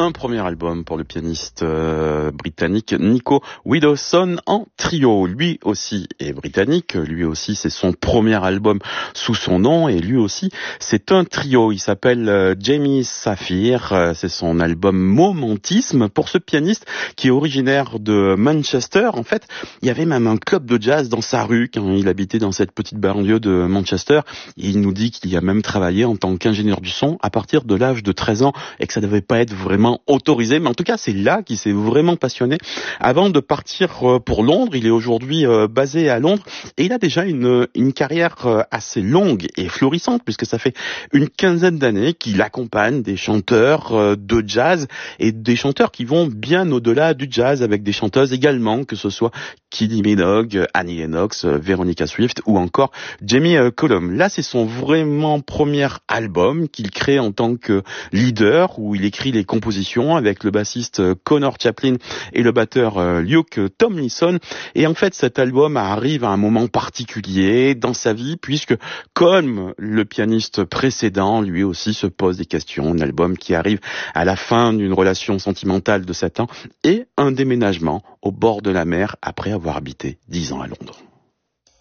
un premier album pour le pianiste britannique Nico Widdowson en trio. Lui aussi est britannique, lui aussi c'est son premier album sous son nom et lui aussi c'est un trio. Il s'appelle Jamie Saphir, c'est son album Momentisme. Pour ce pianiste qui est originaire de Manchester, en fait, il y avait même un club de jazz dans sa rue quand il habitait dans cette petite banlieue de Manchester. Et il nous dit qu'il a même travaillé en tant qu'ingénieur du son à partir de l'âge de 13 ans et que ça devait pas être vraiment autorisé. Mais en tout cas, c'est là qu'il s'est vraiment passionné avant de partir pour Londres. Il est aujourd'hui basé à Londres et il a déjà une carrière assez longue et florissante puisque ça fait une quinzaine d'années qu'il accompagne des chanteurs de jazz et des chanteurs qui vont bien au-delà du jazz avec des chanteuses également, que ce soit Kylie Minogue, Annie Lennox, Veronica Swift ou encore Jamie Cullum. Là, c'est son vraiment premier album qu'il crée en tant que leader où il écrit les compositions avec le bassiste Connor Chaplin et le batteur Luke Tomlinson. Et en fait, cet album arrive à un moment particulier dans sa vie puisque, comme le pianiste précédent, lui aussi se pose des questions. Un album qui arrive à la fin d'une relation sentimentale de 7 ans et un déménagement au bord de la mer après avoir habité 10 ans à Londres.